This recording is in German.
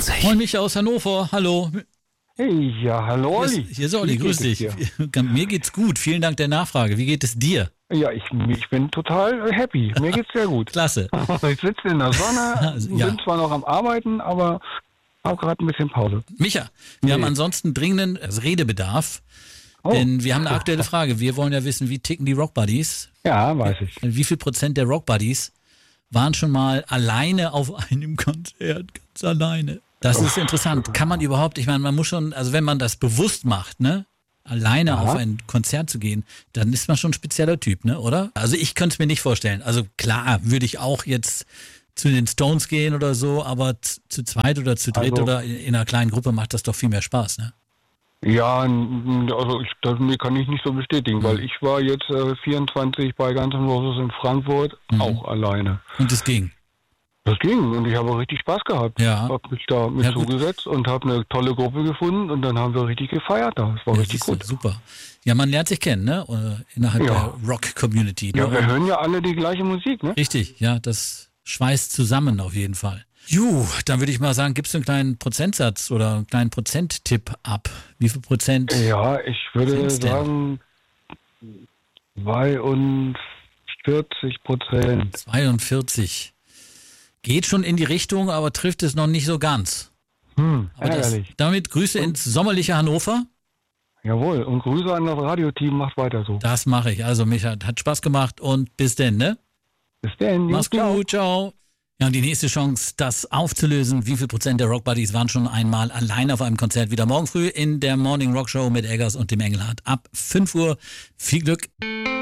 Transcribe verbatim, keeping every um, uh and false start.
Music. Moin Micha aus Hannover, hallo. Hey, ja, hallo Olli. Hier ist, hier ist Olli, Wie grüß geht dich. es dir? Mir geht's gut, vielen Dank der Nachfrage. Wie geht es dir? Ja, ich, ich bin total happy. Mir geht's sehr gut. Klasse. Ich sitze in der Sonne, Also, ja. bin zwar noch am Arbeiten, aber habe gerade ein bisschen Pause. Micha, wir Nee. haben ansonsten dringenden Redebedarf, Oh. denn wir haben eine aktuelle Frage. Wir wollen ja wissen, wie ticken die Rock Buddies? Ja, weiß ich. Wie viel Prozent der Rock Buddies waren schon mal alleine auf einem Konzert, ganz alleine? Das ist interessant. Kann man überhaupt, ich meine, man muss schon, also wenn man das bewusst macht, ne, alleine Ja. auf ein Konzert zu gehen, dann ist man schon ein spezieller Typ, ne, oder? Also ich könnte es mir nicht vorstellen. Also klar, würde ich auch jetzt zu den Stones gehen oder so, aber z- zu zweit oder zu dritt Also- oder in, in einer kleinen Gruppe macht das doch viel mehr Spaß, ne? Ja, n- also ich, das nee, kann ich nicht so bestätigen, weil ich war jetzt äh, vierundzwanzig bei Guns N' Roses in Frankfurt auch alleine. Und es ging. Das ging und ich habe richtig Spaß gehabt. Ja. Habe mich da mit Ja, gut. zugesetzt und habe eine tolle Gruppe gefunden und dann haben wir richtig gefeiert da. Das war Ja, richtig siehst du, gut. super. Ja, man lernt sich kennen, ne? Oder innerhalb Ja. der Rock-Community. Ja, Darum- wir hören ja alle die gleiche Musik, ne? Richtig, ja, das schweißt zusammen auf jeden Fall. Juh, dann würde ich mal sagen, gibst du einen kleinen Prozentsatz oder einen kleinen Prozenttipp ab? Wie viel Prozent? Ja, ich würde Sind's denn? sagen zweiundvierzig Prozent. zweiundvierzig. Geht schon in die Richtung, aber trifft es noch nicht so ganz. Hm, Aber das, ärgerlich. damit Grüße ins sommerliche Hannover. Jawohl, und Grüße an das Radioteam, macht weiter so. Das mache ich. Also, Micha, hat Spaß gemacht und bis denn, ne? Bis dann, Mach's Jungs, ciao. gut, ciao. Ja, und die nächste Chance, das aufzulösen, wie viel Prozent der Rock Buddies waren schon einmal allein auf einem Konzert, wieder morgen früh in der Morning Rock Show mit Eggers und dem Engelhardt ab fünf Uhr. Viel Glück.